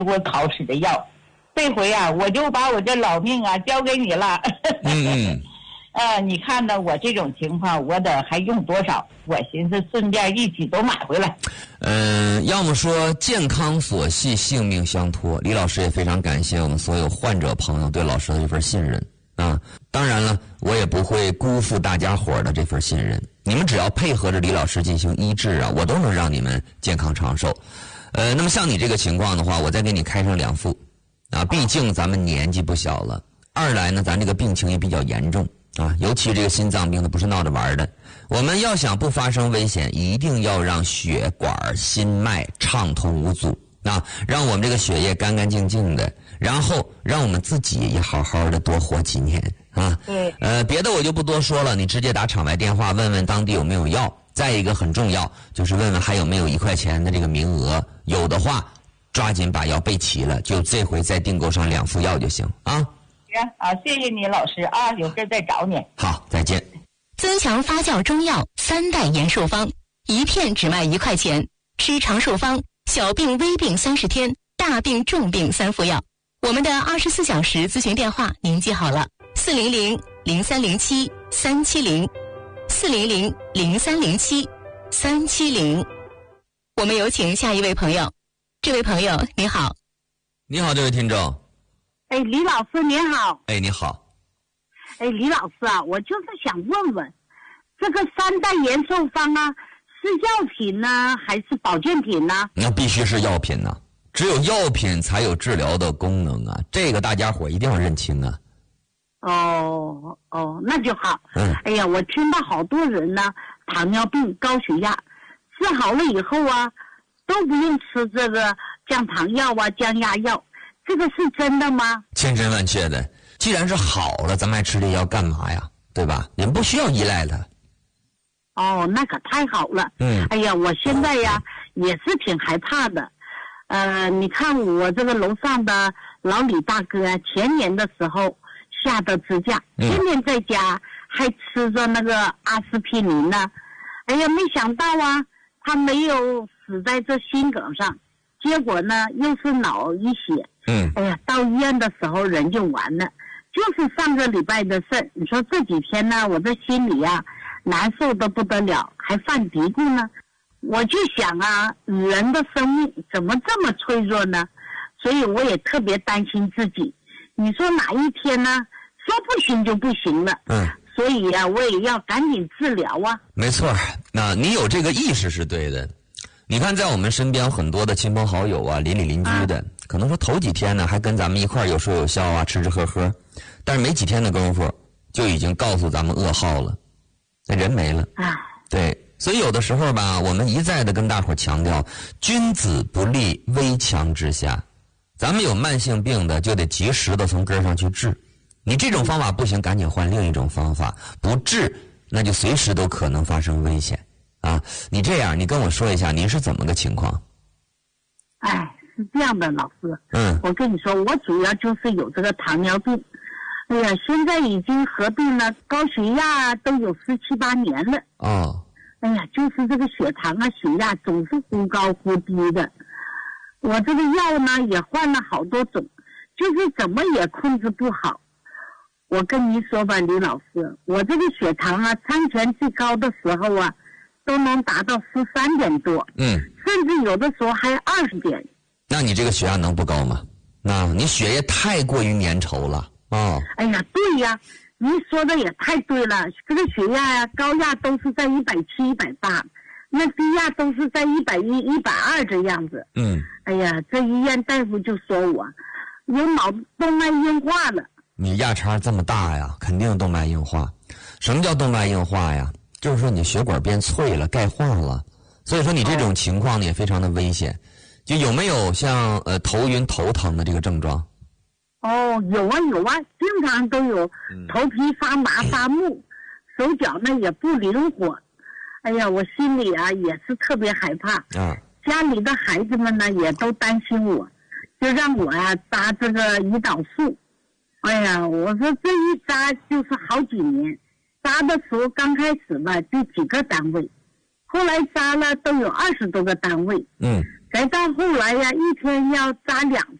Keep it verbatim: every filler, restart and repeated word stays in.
我考试的药。这回啊，我就把我这老命啊交给你了。 嗯嗯。 呃，你看呢，我这种情况，我得还用多少？我寻思顺便一起都买回来。 嗯、呃，要么说健康所系，性命相托。李老师也非常感谢我们所有患者朋友对老师的这份信任啊。当然了，我也不会辜负大家伙的这份信任。你们只要配合着李老师进行医治啊，我都能让你们健康长寿。呃，那么像你这个情况的话，我再给你开上两副啊，毕竟咱们年纪不小了。二来呢，咱这个病情也比较严重。啊，尤其这个心脏病的不是闹着玩的。我们要想不发生危险，一定要让血管、心脉畅通无阻啊，让我们这个血液干干净净的，然后让我们自己也好好的多活几年啊。 对， 呃，别的我就不多说了，你直接打场外电话问问当地有没有药。再一个很重要，就是问问还有没有一块钱的这个名额，有的话抓紧把药备齐了，就这回再订购上两副药就行啊。 啊，谢谢你老师啊，有事再找你。 好，再见。 增强发酵中药三代延寿方，一片只卖一块钱，吃长寿方，小病微病三十天，大病重病三副药。我们的二十四小时咨询电话您记好了：四零零零三零七三七零，四零零零三零七三七零。我们有请下一位朋友。这位朋友你好。 你好，这位听众。 哎，李老师您好。 哎，你好。 哎，李老师啊，我就是想问问，这个三代延寿方啊，是药品呢，还是保健品呢？ 那必须是药品呢，只有药品才有治疗的功能啊，这个大家伙一定要认清啊。 哦哦，那就好。 嗯。 哎呀，我听到好多人呢，糖尿病、高血压治好了以后啊，都不用吃这个降糖药啊、降压药。这个是真的吗？ 千真万确的。既然是好了，咱们还吃这药干嘛呀？对吧？你们不需要依赖它。 哦，那可太好了。 嗯。 哎呀，我现在呀也是挺害怕的。呃，你看我这个楼上的老李大哥啊，前年的时候下的支架，天天在家还吃着那个阿司匹林呢。哎呀，没想到啊，他没有死在这心梗上。结果呢，又是脑溢血。 嗯。 哎呀，到医院的时候人就完了。就是上个礼拜的事儿，你说这几天呢，我这心里啊难受的不得了，还犯嘀咕呢。我就想啊，人的生命怎么这么脆弱呢？所以我也特别担心自己。你说哪一天呢，说不行就不行了。 嗯。 所以啊，我也要赶紧治疗啊。 没错，那你有这个意识是对的。你看，在我们身边很多的亲朋好友啊，邻里邻居的，啊、可能说头几天呢还跟咱们一块儿有说有笑啊，吃吃喝喝，但是没几天的功夫就已经告诉咱们噩耗了，那人没了。 啊， 对，所以有的时候吧，我们一再的跟大伙强调，君子不立危墙之下。咱们有慢性病的，就得及时的从根上去治。你这种方法不行，赶紧换另一种方法。不治，那就随时都可能发生危险。啊，你这样，你跟我说一下，您是怎么个情况？ 哎，是这样的，老师。 嗯。 我跟你说，我主要就是有这个糖尿病。哎呀，现在已经合并了高血压，都有十七八年了。 哦。 哎呀，就是这个血糖啊、血压总是忽高忽低的。我这个药呢也换了好多种，就是怎么也控制不好。我跟您说吧，李老师，我这个血糖啊，参全最高的时候啊，都能达到十三点多， 嗯， 甚至有的时候还二十点。 那你这个血压能不高吗？那你血液太过于粘稠了哦。 哎呀，对呀，您说的也太对了。这个血压呀、啊，高压都是在一百七、一百八，那低压都是在一百一、一百二这样子。 嗯。 哎呀，这医院大夫就说我有脑动脉硬化了。 你压差这么大呀，肯定动脉硬化。什么叫动脉硬化呀？就是说你血管变脆了，钙化了。所以说你这种情况呢也非常的危险。就有没有像呃头晕头疼的这个症状？ 哦，有啊有啊，经常都有，头皮发麻发木，嗯、手脚呢也不灵活。哎呀，我心里啊也是特别害怕。 啊。 家里的孩子们呢也都担心我，就让我呀、啊、扎这个胰岛素。哎呀，我说这一扎就是好几年，扎的时候刚开始吧就几个单位，后来扎了都有二十多个单位。 嗯， 再到后来呀，一天要扎两